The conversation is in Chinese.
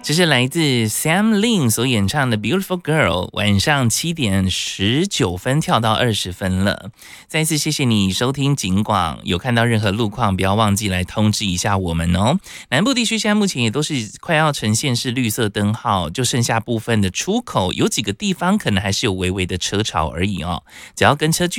这是来自 Sam Lin 所演唱的 Beautiful Girl， 晚上7点19分跳到20分了。再一次谢谢你收听警广，有看到任何路况不要忘记来通知一下我们哦。南部地区现在目前也都是快要呈现是绿色灯号，就剩下部分的出口有几个地方可能还是有微微的车潮而已哦，只要跟车距